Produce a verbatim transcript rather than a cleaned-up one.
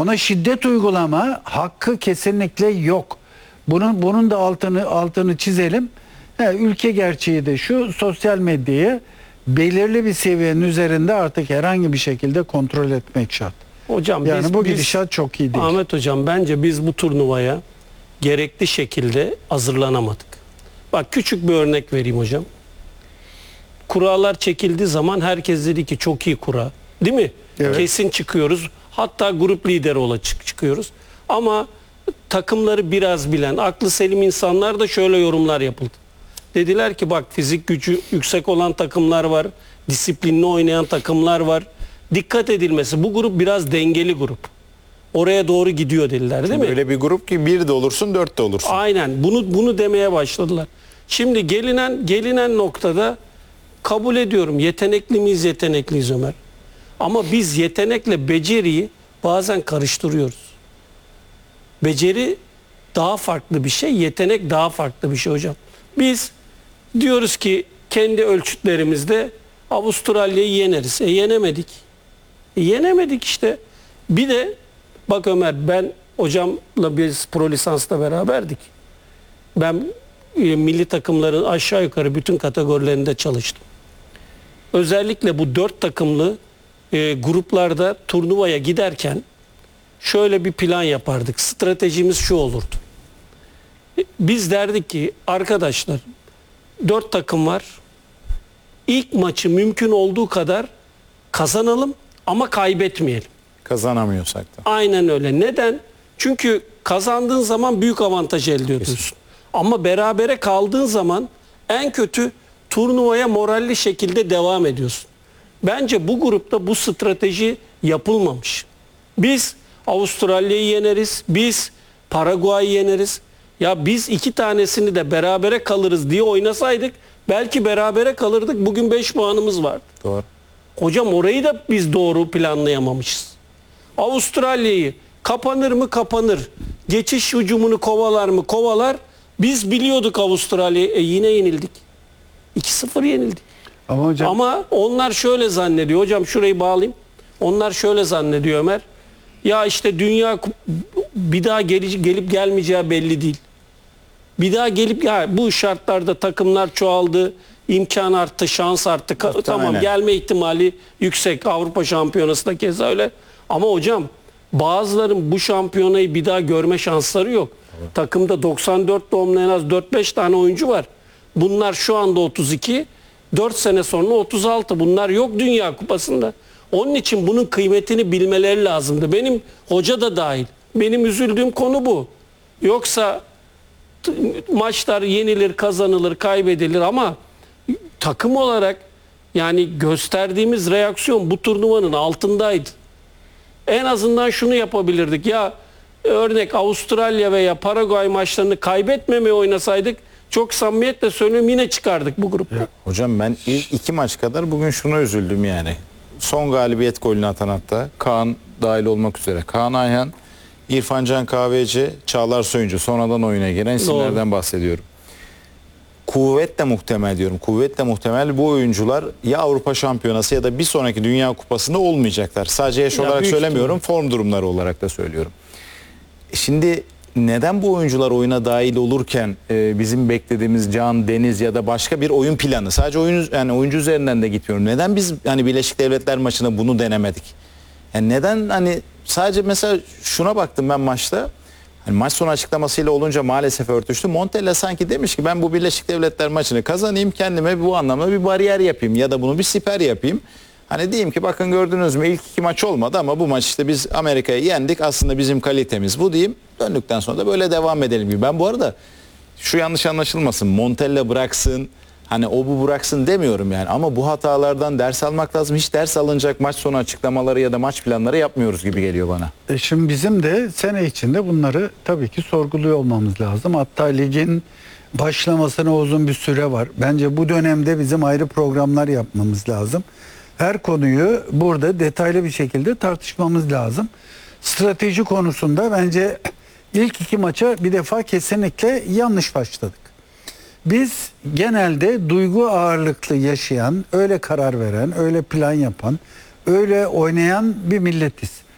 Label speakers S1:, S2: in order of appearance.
S1: Ona şiddet uygulama hakkı kesinlikle yok. Bunun bunun da altını altını çizelim. He, ülke gerçeği de şu: sosyal medyayı belirli bir seviyenin üzerinde artık herhangi bir şekilde kontrol etmek şart.
S2: Hocam
S1: yani
S2: biz,
S1: bu
S2: biz,
S1: gidişat çok iyi değil.
S2: Ahmet hocam, bence biz bu turnuvaya gerekli şekilde hazırlanamadık. Bak, küçük bir örnek vereyim hocam. Kurallar çekildiği zaman herkes dedi ki çok iyi kura. Değil mi?
S1: Evet.
S2: Kesin çıkıyoruz. Hatta grup lideri olarak çık çıkıyoruz. Ama takımları biraz bilen, aklı selim insanlar da şöyle yorumlar yapıldı. Dediler ki bak, fizik gücü yüksek olan takımlar var. Disiplinli oynayan takımlar var. Dikkat edilmesi. Bu grup biraz dengeli grup. Oraya doğru gidiyor dediler, değil mi?
S3: Öyle bir grup ki bir de olursun, dört de olursun.
S2: Aynen. Bunu bunu demeye başladılar. Şimdi gelinen gelinen noktada kabul ediyorum. Yetenekli miyiz? Yetenekliyiz Ömer. Ama biz yetenekle beceriyi bazen karıştırıyoruz. Beceri daha farklı bir şey, yetenek daha farklı bir şey hocam. Biz diyoruz ki kendi ölçütlerimizde Avustralya'yı yeneriz. E yenemedik. E yenemedik işte. Bir de bak Ömer, ben hocamla biz pro lisansla beraberdik. Ben e, milli takımların aşağı yukarı bütün kategorilerinde çalıştım. Özellikle bu dört takımlı e, gruplarda turnuvaya giderken şöyle bir plan yapardık. Stratejimiz şu olurdu. E, biz derdik ki arkadaşlar, dört takım var. İlk maçı mümkün olduğu kadar kazanalım ama kaybetmeyelim.
S3: Kazanamıyorsak da.
S2: Aynen öyle. Neden? Çünkü kazandığın zaman büyük avantaj elde ediyorsun. Kesin. Ama berabere kaldığın zaman en kötü turnuvaya moralli şekilde devam ediyorsun. Bence bu grupta bu strateji yapılmamış. Biz Avustralya'yı yeneriz, biz Paraguay'ı yeneriz. Ya biz iki tanesini de berabere kalırız diye oynasaydık belki berabere kalırdık. Bugün beş puanımız vardı.
S3: Doğru.
S2: Hocam orayı da biz doğru planlayamamışız. Avustralya'yı kapanır mı kapanır, geçiş hücumunu kovalar mı kovalar. Biz biliyorduk Avustralya'yı, e yine yenildik. iki sıfır yenildik.
S1: Ama hocam,
S2: Ama onlar şöyle zannediyor. Hocam şurayı bağlayayım. Onlar şöyle zannediyor Ömer. Ya işte dünya bir daha gelip, gelip gelmeyeceği belli değil. Bir daha gelip, ya bu şartlarda takımlar çoğaldı, imkan arttı, şans arttı. Ka- tamam, gelme ihtimali yüksek. Avrupa Şampiyonası'nda keza öyle. Ama hocam bazıların bu şampiyonayı bir daha görme şansları yok. Evet. Takımda doksan dört doğumlu en az dört beş tane oyuncu var. Bunlar şu anda otuz iki, dört sene sonra otuz altı. Bunlar yok Dünya Kupası'nda. Onun için bunun kıymetini bilmeleri lazımdı. Benim hoca da dahil. Benim üzüldüğüm konu bu. Yoksa maçlar yenilir, kazanılır, kaybedilir ama takım olarak yani gösterdiğimiz reaksiyon bu turnuvanın altındaydı. En azından şunu yapabilirdik. Ya örnek Avustralya veya Paraguay maçlarını kaybetmemeye oynasaydık, çok samimiyetle söylüyorum, yine çıkardık bu grupta.
S3: Ya, hocam ben ilk iki maç kadar bugün şuna üzüldüm yani. Son galibiyet golünü atan hatta Kaan dahil olmak üzere. Kaan Ayhan, İrfan Can Kahveci, Çağlar Soyuncu, sonradan oyuna giren isimlerden bahsediyorum. Kuvvetle muhtemel diyorum. Kuvvetle muhtemel bu oyuncular ya Avrupa Şampiyonası ya da bir sonraki Dünya Kupası'nda olmayacaklar. Sadece yaş
S2: Ya
S3: olarak söylemiyorum,
S2: ihtimal.
S3: form durumları olarak da söylüyorum. Şimdi neden bu oyuncular oyuna dahil olurken e, bizim beklediğimiz Can, Deniz ya da başka bir oyun planı, sadece oyun, yani oyuncu üzerinden de gitmiyorum. Neden biz hani Birleşik Devletler maçında bunu denemedik? Yani neden hani sadece mesela şuna baktım ben maçta. Hani maç sonu açıklamasıyla olunca maalesef örtüştü. Montella sanki demiş ki ben bu Birleşik Devletler maçını kazanayım, kendime bu anlamda bir bariyer yapayım ya da bunu bir siper yapayım. Hani diyeyim ki bakın gördünüz mü ilk iki maç olmadı ama bu maç işte biz Amerika'yı yendik, aslında bizim kalitemiz bu diyeyim. Döndükten sonra da böyle devam edelim gibi. Ben bu arada şu yanlış anlaşılmasın, Montella bıraksın, hani o bu bıraksın demiyorum yani, ama bu hatalardan ders almak lazım. Hiç ders alınacak maç sonu açıklamaları ya da maç planları yapmıyoruz gibi geliyor bana.
S1: E şimdi bizim de sene içinde bunları tabii ki sorguluyor olmamız lazım. Hatta ligin başlamasına uzun bir süre var. Bence bu dönemde bizim ayrı programlar yapmamız lazım. Her konuyu burada detaylı bir şekilde tartışmamız lazım. Strateji konusunda bence ilk iki maça bir defa kesinlikle yanlış başladık. Biz genelde duygu ağırlıklı yaşayan, öyle karar veren, öyle plan yapan, öyle oynayan bir milletiz.